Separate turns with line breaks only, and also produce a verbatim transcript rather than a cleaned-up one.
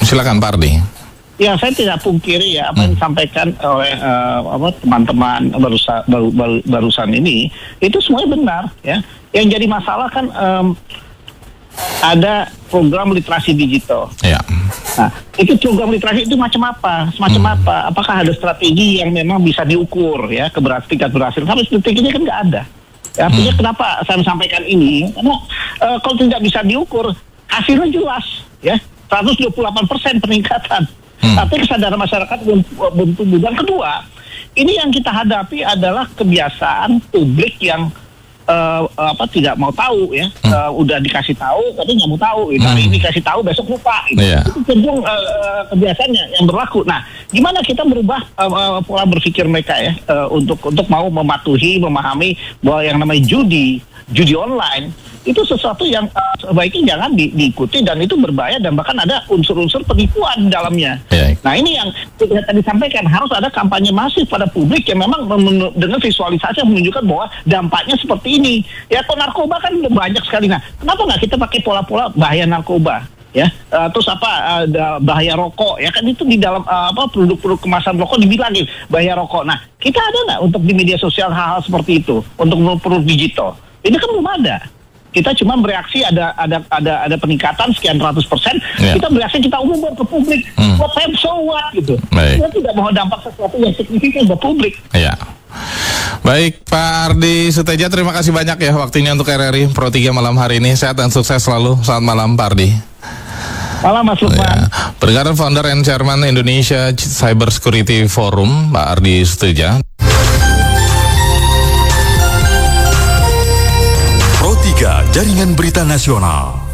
Silakan Pak Ardi.
Ya, saya tidak pungkiri ya apa yang
Hmm.
disampaikan oleh uh, apa teman-teman barusan baru, baru, barusan ini itu semuanya benar ya. Yang jadi masalah kan um, ada program literasi digital.
Ya.
Nah, itu program literasi itu macam apa? Semacam
Hmm.
apa? Apakah ada strategi yang memang bisa diukur ya keberhasilan tingkat berhasil? Sampai detik ini kan nggak ada. Ya, artinya
Hmm.
kenapa saya sampaikan ini? Karena uh, kalau tidak bisa diukur, hasilnya jelas ya, seratus dua puluh delapan persen peningkatan.
Hmm.
Tapi kesadaran masyarakat belum belum tumbuh. Dan kedua, ini yang kita hadapi adalah kebiasaan publik yang uh, apa tidak mau tahu ya.
Hmm.
Uh, udah dikasih tahu, tapi nggak mau tahu. Gitu. Hari
Hmm.
ini dikasih tahu, besok lupa. Gitu.
Yeah.
Itu cenderung uh, kebiasaannya yang berlaku. Nah, gimana kita merubah uh, uh, pola berpikir mereka ya uh, untuk untuk mau mematuhi, memahami bahwa yang namanya judi, judi online itu sesuatu yang uh, sebaiknya jangan di, diikuti dan itu berbahaya dan bahkan ada unsur-unsur penipuan di dalamnya.
Ya.
Nah ini yang kita tadi sampaikan, harus ada kampanye masif pada publik yang memang mem- dengan visualisasi yang menunjukkan bahwa dampaknya seperti ini. Ya kalau narkoba kan udah banyak sekali. Nah kenapa nggak kita pakai pola-pola bahaya narkoba? Ya, uh, terus apa uh, bahaya rokok ya kan itu di dalam uh, apa produk-produk kemasan rokok dibilangin bahaya rokok. Nah kita ada nggak untuk di media sosial hal-hal seperti itu untuk produk digital? Ini kan belum ada. Kita cuma bereaksi ada ada ada ada peningkatan sekian ratus persen.
Yeah.
Kita bereaksi, kita umumkan ke publik.
Hmm.
What time so what gitu.
Baik.
Kita tidak mau dampak sesuatu yang signifikan buat publik.
Ya. Baik Pak Ardi Suteja, terima kasih banyak ya waktunya untuk R R I Pro tiga malam hari ini. Sehat dan sukses selalu. Selamat malam Pak Ardi.
Malam Mas Lukman.
Ya. Pendengar, founder and chairman Indonesia Cyber Security Forum Pak Ardi Suteja.
Pro tiga Jaringan Berita Nasional.